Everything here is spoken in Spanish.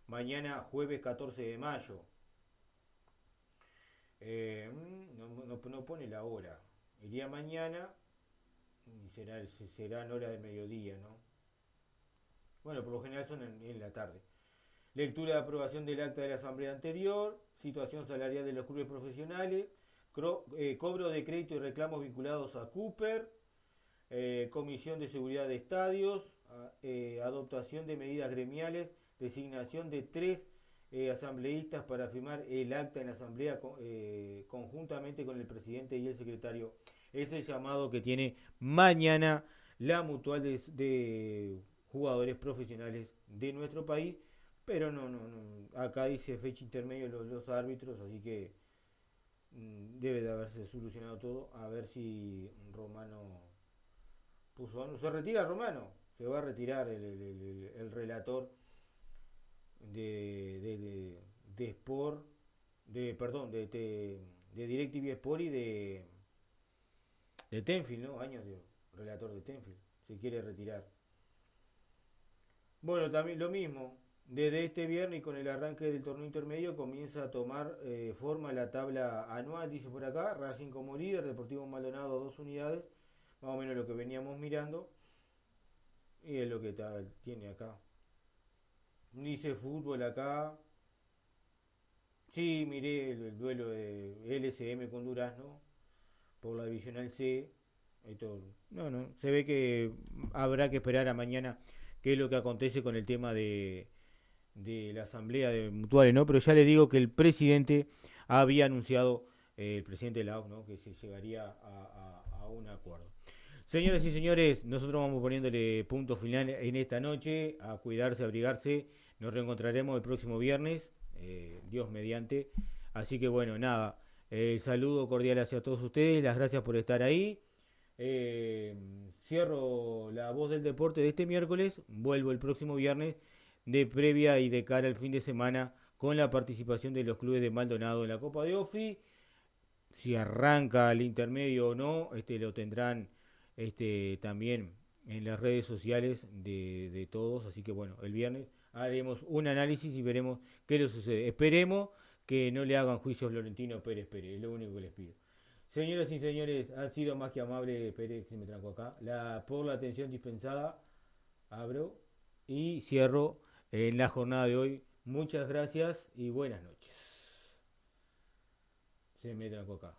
mañana jueves 14 de mayo. No pone la hora. Iría mañana y será en hora del mediodía, ¿no? Bueno, por lo general son en la tarde. Lectura de aprobación del acta de la asamblea anterior, situación salarial de los clubes profesionales, cobro de crédito y reclamos vinculados a Cooper, comisión de seguridad de estadios, adoptación de medidas gremiales, designación de tres asambleístas para firmar el acta en la asamblea conjuntamente con el presidente y el secretario. Es el llamado que tiene mañana la mutual de jugadores profesionales de nuestro país, pero no, acá dice fecha intermedio los árbitros, así que debe de haberse solucionado todo. A ver si Romano se retira Romano, se va a retirar el relator de Sport, perdón, de DirecTV Sport y de Tenfield, ¿no? Años de relator de Tenfield, se quiere retirar. Bueno, también lo mismo, desde este viernes y con el arranque del torneo intermedio comienza a tomar forma la tabla anual, dice por acá, Racing como líder, Deportivo Maldonado 2 unidades, más o menos lo que veníamos mirando, y es lo que tiene acá. Dice fútbol acá. Sí, miré el duelo de LSM con Durazno por la divisional C. Esto, no, se ve que habrá que esperar a mañana qué es lo que acontece con el tema de la asamblea de mutuales, ¿no? Pero ya le digo que el presidente había anunciado, el presidente de la OCDE, ¿no? Que se llegaría a un acuerdo. Señoras y señores, nosotros vamos poniéndole punto final en esta noche, a cuidarse, a abrigarse. Nos reencontraremos el próximo viernes, Dios mediante. Así que bueno, nada, saludo cordial hacia todos ustedes, las gracias por estar ahí. Eh, Cierro la voz del deporte de este miércoles, vuelvo el próximo viernes de previa y de cara al fin de semana con la participación de los clubes de Maldonado en la Copa de Ofi. Si arranca el intermedio o no, lo tendrán también en las redes sociales de todos. Así que bueno, el viernes haremos un análisis y veremos qué le sucede. Esperemos que no le hagan juicio a Florentino Pérez Pérez, es lo único que les pido. Señoras y señores, ha sido más que amable Pérez, que me tranco acá, por la atención dispensada. Abro y cierro en la jornada de hoy. Muchas gracias y buenas noches. Se me trancó acá.